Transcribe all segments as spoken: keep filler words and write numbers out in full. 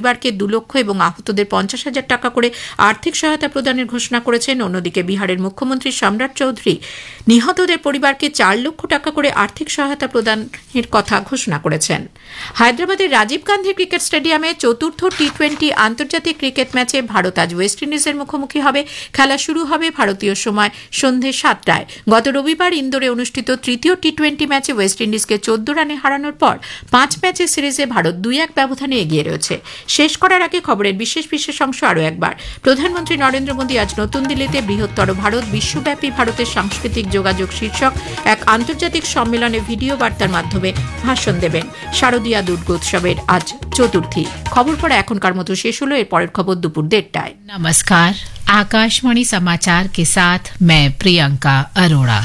পরিবারকে দু লক্ষ এবং আহতদের পঞ্চাশ হাজার টাকা করে আর্থিক সহায়তা প্রদানের ঘোষণা করেছেন। অন্যদিকে বিহারের মুখ্যমন্ত্রী সম্রাট চৌধুরী নিহতদের পরিবারকে চার লক্ষ টাকা করে আর্থিক সহায়তা প্রদানের কথা ঘোষণা করেছেন। হায়দ্রাবাদের রাজীব গান্ধী ক্রিকেট স্টেডিয়ামে চতুর্থ টি টোয়েন্টি আন্তর্জাতিক ক্রিকেট ম্যাচে ভারত আজ ওয়েস্ট ইন্ডিজের মুখোমুখি হবে। খেলা শুরু হবে ভারতীয় সময় সন্ধে সাতটায়। গত রবিবার ইন্দোরে অনুষ্ঠিত তৃতীয় টি টোয়েন্টি ম্যাচে ওয়েস্ট ইন্ডিজকে চোদ্দ রানে হারানোর পর পাঁচ ম্যাচের সিরিজে ভারত দুই এক ব্যবধানে এগিয়ে রয়েছে। শেষ করার আগে খবরের বিশেষ বিশেষ অংশ আরও একবার। প্রধানমন্ত্রী নরেন্দ্র মোদী আজ নতুন দিল্লিতে বৃহত্তর ভারত বিশ্বব্যাপী ভারতের সাংস্কৃতিক যোগাযোগ শীর্ষক এক আন্তর্জাতিক সম্মেলনে ভিডিও বার্তার মাধ্যমে ভাষণ দেবেন। শারদীয়া দুর্গোৎসবের আজ চতুর্থী। খবর পড়া এখনকার মতো শেষ হলো। এর পরের খবর দুপুর দেড়টায়। नमस्कार, आकाशवाणी समाचार के साथ मैं प्रियंका अरोड़ा।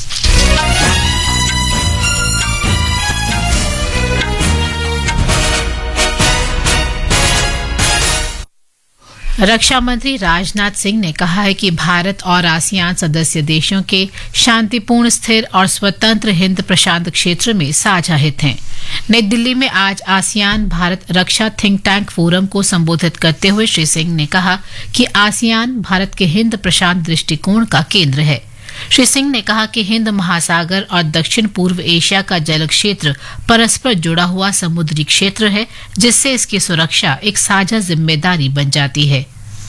रक्षा मंत्री राजनाथ सिंह ने कहा है कि भारत और आसियान सदस्य देशों के शांतिपूर्ण, स्थिर और स्वतंत्र हिंद प्रशांत क्षेत्र में साझा हित हैं। नई दिल्ली में आज आसियान भारत रक्षा थिंक टैंक फोरम को संबोधित करते हुए श्री सिंह ने कहा कि आसियान भारत के हिंद प्रशांत दृष्टिकोण का केंद्र है। श्री सिंह ने कहा कि हिंद महासागर और दक्षिण पूर्व एशिया का जल क्षेत्र परस्पर जुड़ा हुआ समुद्री क्षेत्र है, जिससे इसकी सुरक्षा एक साझा जिम्मेदारी बन जाती है।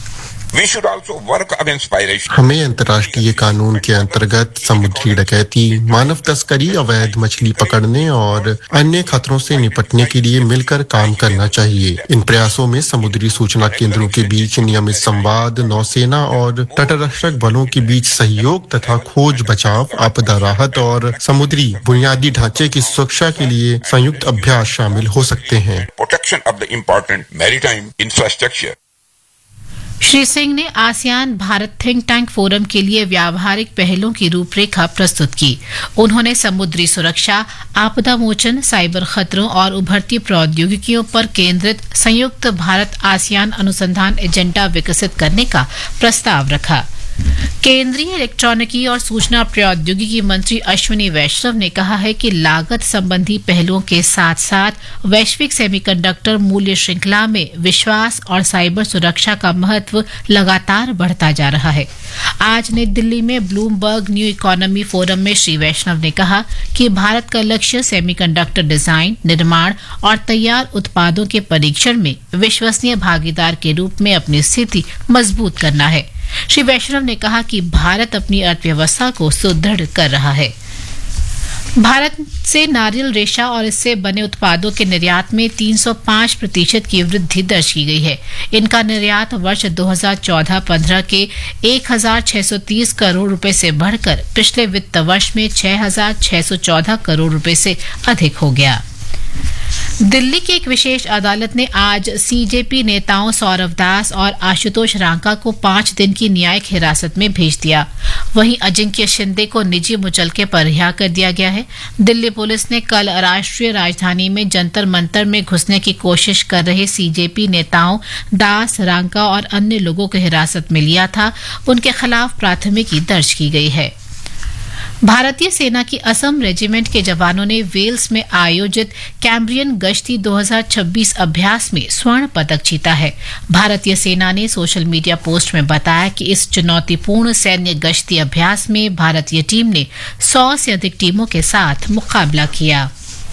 हमें अंतर्राष्ट्रीय कानून के अंतर्गत समुद्री डकैती, मानव तस्करी, अवैध मछली पकड़ने और अन्य खतरों से निपटने के लिए मिलकर काम करना चाहिए। इन प्रयासों में समुद्री सूचना केंद्रों के बीच नियमित संवाद, नौसेना और तटरक्षक बलों के बीच सहयोग तथा खोज बचाव, आपदा राहत और समुद्री बुनियादी ढांचे की सुरक्षा के लिए संयुक्त अभ्यास शामिल हो सकते हैं। श्री सिंह ने ASEAN Bharat think tank forum के लिए व्यावहारिक पहलों की रूपरेखा प्रस्तुत की। उन्होंने समुद्री सुरक्षा, आपदा मोचन, साइबर खतरों और उभरती प्रौद्योगिकियों पर केंद्रित संयुक्त भारत आसियान अनुसंधान एजेंडा विकसित करने का प्रस्ताव रखा। केंद्रीय इलेक्ट्रॉनिकी और सूचना प्रौद्योगिकी मंत्री अश्विनी वैष्णव ने कहा है कि लागत संबंधी पहलुओं के साथ साथ वैश्विक सेमीकंडक्टर मूल्य श्रृंखला में विश्वास और साइबर सुरक्षा का महत्व लगातार बढ़ता जा रहा है। आज नई दिल्ली में ब्लूमबर्ग न्यू इकोनॉमी फोरम में श्री वैष्णव ने कहा कि भारत का लक्ष्य सेमीकंडक्टर डिजाइन, निर्माण और तैयार उत्पादों के परीक्षण में विश्वसनीय भागीदार के रूप में अपनी स्थिति मजबूत करना है। श्री वैष्णव ने कहा कि भारत अपनी अर्थव्यवस्था को सुदृढ़ कर रहा है। भारत से नारियल रेशा और इससे बने उत्पादों के निर्यात में तीन सौ पाँच प्रतिशत की वृद्धि दर्ज की गई है। इनका निर्यात वर्ष दो हज़ार चौदह पंद्रह के एक हज़ार छह सौ तीस करोड़ रुपए से बढ़कर पिछले वित्त वर्ष में छह हज़ार छह सौ चौदह करोड़ रुपए से अधिक हो गया। दिल्ली की एक विशेष अदालत ने आज सीजेपी नेताओं सौरव दास और आशुतोष रांका को पांच दिन की न्यायिक हिरासत में भेज दिया। वहीं अजिंक्य शिंदे को निजी मुचलके पर रिहा कर दिया गया है। दिल्ली पुलिस ने कल राष्ट्रीय राजधानी में जंतर मंतर में घुसने की कोशिश कर रहे सीजेपी नेताओं दास, रांका और अन्य लोगों को हिरासत में लिया था। उनके खिलाफ प्राथमिकी दर्ज की गई है। भारतीय सेना की असम रेजिमेंट के जवानों ने वेल्स में आयोजित कैम्ब्रियन गश्ती दो हज़ार छब्बीस अभ्यास में स्वर्ण पदक जीता है। भारतीय सेना ने सोशल मीडिया पोस्ट में बताया कि इस चुनौतीपूर्ण सैन्य गश्ती अभ्यास में भारतीय टीम ने सौ से अधिक टीमों के साथ मुकाबला किया।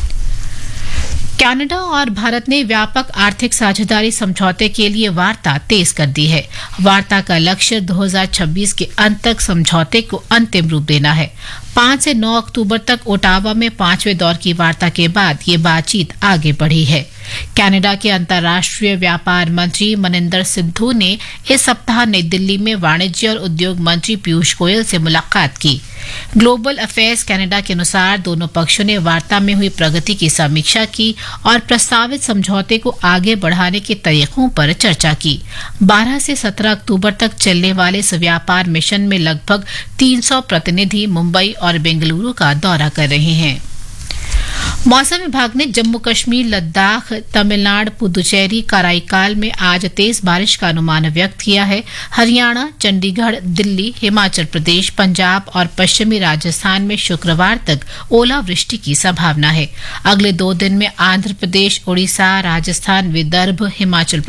कनाडा और भारत ने व्यापक आर्थिक साझेदारी समझौते के लिए वार्ता तेज कर दी है। वार्ता का लक्ष्य दो हज़ार छब्बीस के अंत तक समझौते को अंतिम रूप देना है। पाँच से नौ अक्टूबर तक ओटावा में पांचवें दौर की वार्ता के बाद ये बातचीत आगे बढ़ी है। कनाडा के अंतर्राष्ट्रीय व्यापार मंत्री मनिंदर सिद्धू ने इस सप्ताह नई दिल्ली में वाणिज्य और उद्योग मंत्री पीयूष गोयल से मुलाकात की। ग्लोबल अफेयर्स कनाडा के अनुसार दोनों पक्षों ने वार्ता में हुई प्रगति की समीक्षा की और प्रस्तावित समझौते को आगे बढ़ाने के तरीकों पर चर्चा की। बारह से सत्रह अक्टूबर तक चलने वाले इस व्यापार मिशन में लगभग तीन सौ प्रतिनिधि मुंबई और बेंगलुरु का दौरा कर रहे हैं। मौसम विभाग ने जम्मू कश्मीर, लद्दाख, तमिलनाडु, पुदुचेरी, कराईकाल में आज तेज बारिश का अनुमान व्यक्त किया है। हरियाणा, चंडीगढ़, दिल्ली, हिमाचल प्रदेश, पंजाब और पश्चिमी राजस्थान में शुक्रवार तक ओलावृष्टि की संभावना है। अगले दो दिन में आंध्र प्रदेश, ओडिशा, राजस्थान, विदर्भ, हिमाचल